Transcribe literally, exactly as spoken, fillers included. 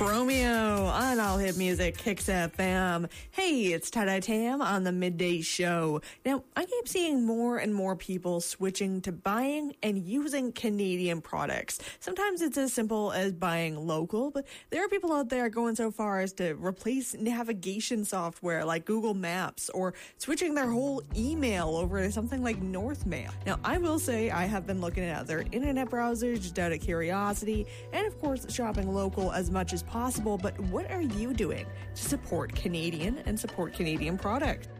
Chromeo on All Hit Music, Kicks F M. Hey, it's Tie-Dye Tam on the Midday Show. Now, I keep seeing more and more people switching to buying and using Canadian products. Sometimes it's as simple as buying local, but there are people out there going so far as to replace navigation software like Google Maps or switching their whole email over to something like Northmail. Now, I will say I have been looking at other internet browsers just out of curiosity, and of course, shopping local as much as possible, but what are you doing to support Canadian and support Canadian products?